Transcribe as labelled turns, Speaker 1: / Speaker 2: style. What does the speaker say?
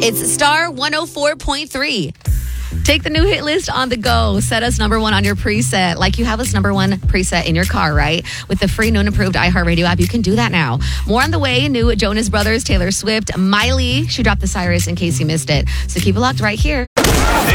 Speaker 1: It's star 104.3. Take the new hit list on the go. Set us number one on your preset. Like you have us number one preset in your car, right? With the free Noon approved iHeartRadio app, you can do that now. More on the way. New Jonas Brothers, Taylor Swift, Miley. She dropped the Cyrus in case you missed it. So keep it locked right here.